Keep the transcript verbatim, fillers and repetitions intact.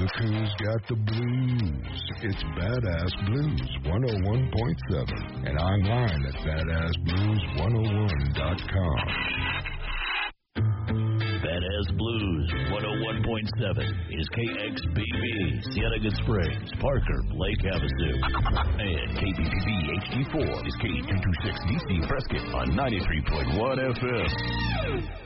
Look who's got the blues. It's Badass Blues one oh one point seven and online at badass blues one oh one dot com. Badass Blues one oh one point seven is K X B B, Cienega Springs, Parker, Lake Havasu. And K B B B H D four is K two twenty-six D C Prescott on ninety-three point one F M.